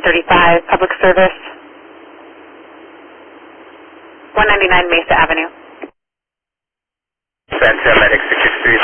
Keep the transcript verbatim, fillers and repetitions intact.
thirty-five, Public Service, one ninety-nine Mesa Avenue. San Diego Medic six six three,